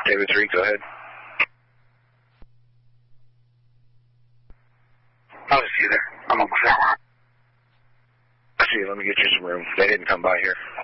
David 3, go ahead. I'll see you there. I'm almost there. I see you. Let me get you some room. They didn't come by here.